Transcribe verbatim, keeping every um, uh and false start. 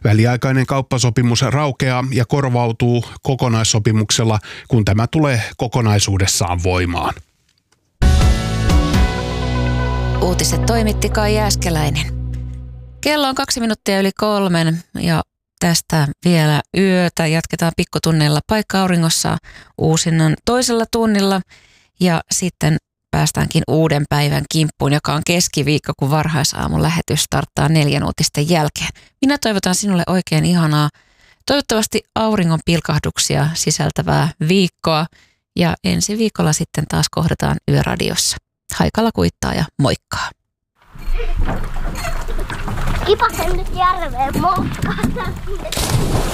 Väliaikainen kauppasopimus raukeaa ja korvautuu kokonaissopimuksella, kun tämä tulee kokonaisuudessaan voimaan. Uutiset toimitti Kai Jääskeläinen. Kello on kaksi minuuttia yli kolmen ja tästä vielä yötä. Jatketaan pikkutunneilla Paikka auringossa uusinnan toisella tunnilla ja sitten päästäänkin uuden päivän kimppuun, joka on keskiviikko, kun varhaisaamun lähetys starttaa neljän uutisten jälkeen. Minä toivotan sinulle oikein ihanaa, toivottavasti auringon pilkahduksia sisältävää viikkoa ja ensi viikolla sitten taas kohdataan Yöradiossa. Haikala kuittaa ja moikkaa. Kipasen nyt järveen moukkaan.